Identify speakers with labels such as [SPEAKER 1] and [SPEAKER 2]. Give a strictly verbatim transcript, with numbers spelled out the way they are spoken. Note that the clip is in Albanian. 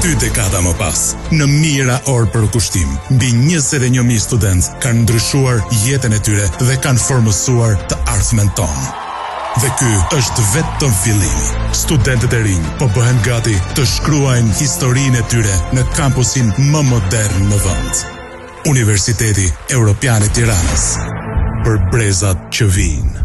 [SPEAKER 1] dy dekada më pas, në mijëra orë për kushtim, mbi njëzet e një mijë studentë kanë ndryshuar jetën e tyre dhe kanë formësuar të ardhmen tonë. Dhe ky është vetëm fillimi. Studentët e rinj po bëhen gati të shkruajnë historinë e tyre në kampusin më modern në vend. Universiteti Evropian i Tiranës. Për brezat që vijnë.